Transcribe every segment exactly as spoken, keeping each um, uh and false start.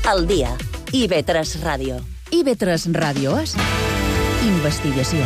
Al dia. I ve tres Ràdio. I ve tres Ràdio és investigació.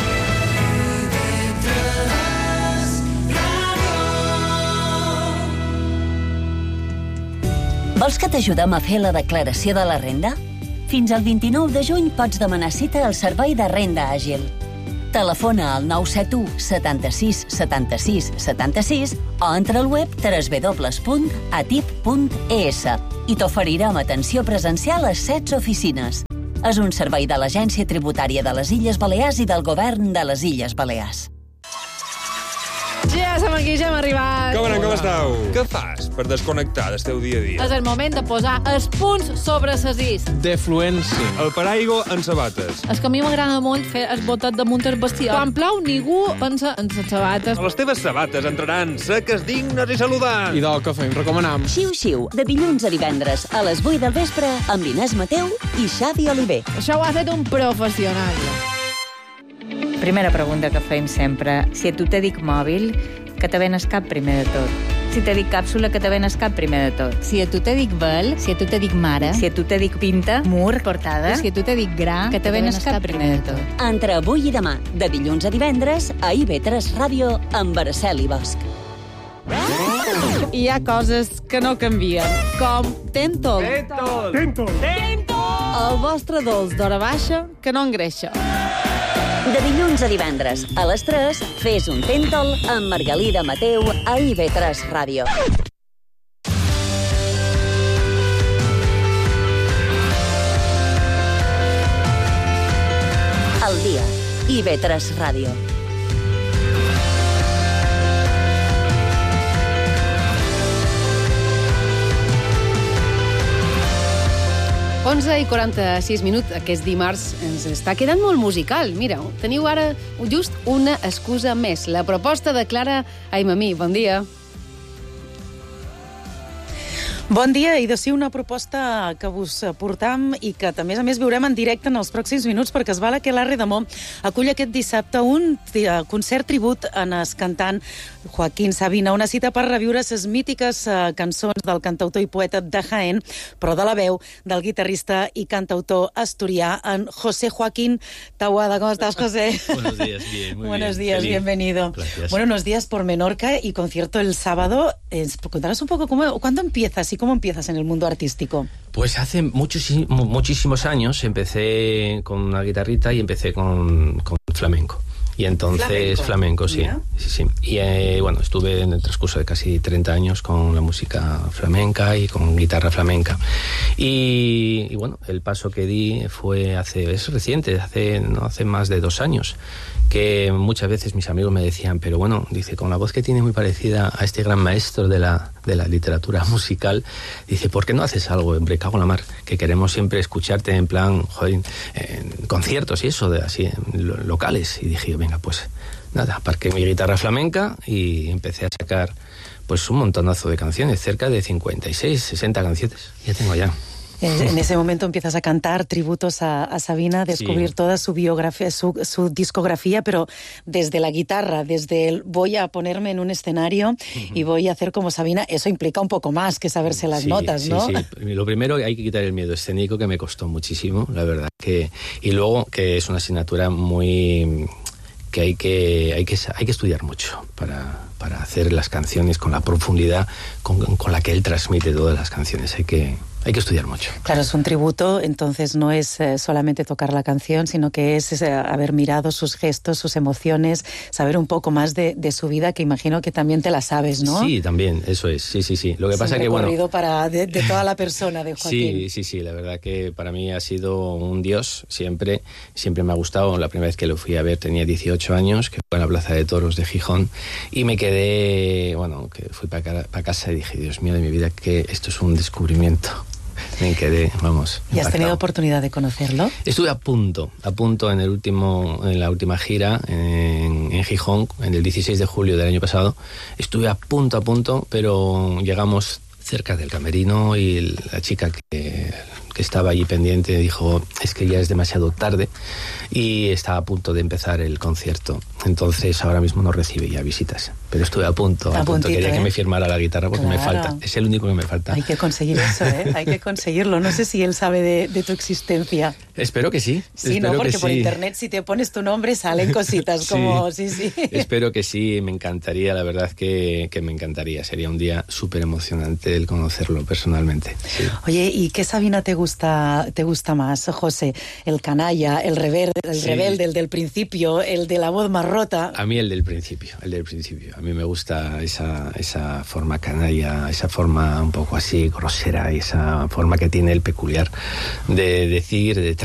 Vols que t'ajudem a fer la declaració de la renda? Fins al vint-i-nou de juny pots demanar cita al Servei de Renda Àgil. Telefona al nou set u setanta-sis setanta-sis setanta-sis o entra al web w w w punt atip punt e s i t'oferirem atenció presencial a setze oficines. És un servei de l'Agència Tributària de les Illes Balears i del Govern de les Illes Balears. Ja som aquí, ja hem arribat. Com anem, com estàu? Què fas per desconnectar del teu dia a dia? És el moment de posar els punts sobre les is. Defluència. El paraigua en sabates. És que a mi m'agrada molt fer el botet damunt el bestiar. Quan plou, ningú pensa en les sabates. Les teves sabates entraran seques, dignes i saludants. I del que fem, recomanam. Xiu-xiu, de dilluns a divendres, a les vuit del vespre, amb Inés Mateu i Xavi Oliver. Això ho ha fet un professional. Primera pregunta que fem sempre. Si a tu te dic mòbil, que te ven el cap primer de tot. Si te dic càpsula, que te ven el cap primer de tot. Si a tu te dic vel, si a tu te dic mare, si a tu te dic pinta, mur, portada, si a tu te dic gra, que te ven el cap primer de tot. Entre avui i demà, de dilluns a divendres, a I ve tres Ràdio, amb Araceli Bosch. Hi ha coses que no canvien, com Tentol. Tentol! Tentol! Tentol! El vostre dolç d'hora baixa que no engreixa. De dilluns a divendres, a les tres, fes un Tentol amb Margalida Mateu a I ve tres Ràdio. Al dia. I ve tres Ràdio. onze i quaranta-sis minuts, aquest dimarts ens està quedant molt musical. Mira, teniu ara just una excusa més. La proposta de Clara Aimamí. Bon dia. Bon dia, i de sí una proposta que vos portam i que, a més a més, veurem en directe en els pròxims minuts, perquè es val que l'Arre de Mó acull aquest dissabte un concert tribut en el cantant Joaquín Sabina, una cita per reviure les mítiques uh, cançons del cantautor i poeta de Jaén, però de la veu del guitarrista i cantautor asturià, en José Joaquín Taboada. ¿Cómo estás, José? Buenos días, bien, muy Buenos bien. días, Feliz. Bienvenido. Gracias. Bueno, unos días por Menorca y concierto el sábado. Contanos un poco cómo, cuándo empiezas y cómo empiezas en el mundo artístico. Pues hace muchos, muchísimos años empecé con una guitarrita y empecé con, con flamenco. Y entonces, flamenco, flamenco sí, sí, sí. Y eh, bueno, estuve en el transcurso de casi treinta años con la música flamenca y con guitarra flamenca. Y, y bueno, el paso que di fue hace, es reciente, hace, no hace más de dos años, que muchas veces mis amigos me decían, pero bueno, dice, con la voz que tiene muy parecida a este gran maestro de la, de la literatura musical, dice, ¿por qué no haces algo? Hombre, cago en la mar, que queremos siempre escucharte en plan, joder, en conciertos y eso, de así, en lo, locales. Y dije, venga, pues nada, aparqué mi guitarra flamenca y empecé a sacar pues un montonazo de canciones, cerca de cincuenta y seis, sesenta canciones, ya tengo ya. En ese momento empiezas a cantar tributos a, a Sabina, a descubrir sí. toda su biografía, su, su discografía, pero desde la guitarra, desde el voy a ponerme en un escenario uh-huh. y voy a hacer como Sabina. Eso implica un poco más que saberse las sí, notas, sí, ¿no? Sí, lo primero, hay que quitar el miedo escénico, que me costó muchísimo, la verdad. que Y luego, que es una asignatura muy... que hay que, hay que, hay que estudiar mucho para, para hacer las canciones con la profundidad con, con la que él transmite todas las canciones. Hay que... Hay que estudiar mucho. Claro, es un tributo, entonces no es eh, solamente tocar la canción, sino que es, es eh, haber mirado sus gestos, sus emociones, saber un poco más de, de su vida, que imagino que también te la sabes, ¿no? Sí, también, eso es, sí, sí, sí. Lo que es pasa un que, bueno... recorrido para de, de toda la persona de Joaquín. Sí, sí, sí, la verdad que para mí ha sido un dios, siempre, siempre me ha gustado. La primera vez que lo fui a ver tenía dieciocho años, que fue en la Plaza de Toros de Gijón, y me quedé, bueno, que fui para pa casa y dije, Dios mío de mi vida, que esto es un descubrimiento. Me quedé, vamos. ¿Y has tenido oportunidad de conocerlo? Estuve a punto, a punto en el último, en la última gira en, en Gijón, en el dieciséis de julio del año pasado. Estuve a punto, a punto, pero llegamos cerca del camerino y la chica que, que estaba allí pendiente dijo, es que ya es demasiado tarde y estaba a punto de empezar el concierto. Entonces ahora mismo no recibe ya visitas. Pero estuve a punto, a, a punto. Quería ¿eh? que me firmara la guitarra porque claro. me falta. Es el único que me falta. Hay que conseguir eso, ¿eh? Hay que conseguirlo. No sé si él sabe de, de tu existencia. Espero que sí. Sí, Espero ¿no? Porque que por sí. internet si te pones tu nombre salen cositas como... Sí, sí. sí. Espero que sí. Me encantaría, la verdad que, que me encantaría. Sería un día súper emocionante el conocerlo personalmente. Sí. Oye, ¿y qué Sabina te gusta, te gusta más, José? ¿El canalla, el rebelde, el sí. rebelde, el del principio, el de la voz más rota? A mí el del principio, el del principio. A mí me gusta esa, esa forma canalla, esa forma un poco así grosera, esa forma que tiene el peculiar de decir, de